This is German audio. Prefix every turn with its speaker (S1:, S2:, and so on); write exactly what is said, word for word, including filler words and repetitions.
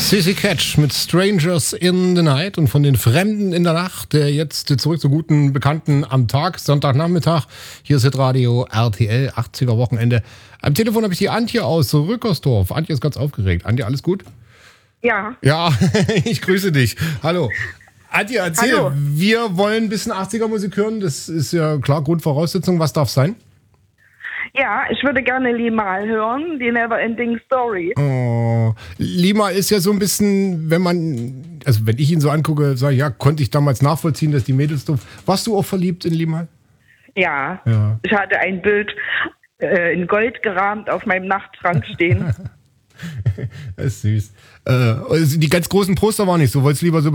S1: Sissy Catch mit Strangers in the Night und von den Fremden in der Nacht. Der jetzt zurück zu guten Bekannten am Tag, Sonntagnachmittag. Hier ist Hitradio R T L, achtziger Wochenende. Am Telefon habe ich die Antje aus Rückersdorf. Antje ist ganz aufgeregt. Antje, alles gut?
S2: Ja.
S1: Ja, ich grüße dich. Hallo. Antje, erzähl.
S2: Hallo.
S1: Wir wollen ein bisschen achtziger Musik hören. Das ist ja klar Grundvoraussetzung. Was darf sein?
S2: Ja, ich würde gerne Limahl hören, die Neverending Story.
S1: Oh, Lima ist ja so ein bisschen, wenn man, also wenn ich ihn so angucke, sage ich, ja, konnte ich damals nachvollziehen, dass die Mädels doof. Warst du auch verliebt in Limahl?
S2: Ja,
S1: Ja.
S2: Ich hatte ein Bild äh, in Gold gerahmt auf meinem Nachtschrank stehen.
S1: Das ist süß. Äh, also die ganz großen Poster waren nicht so, wolltest lieber so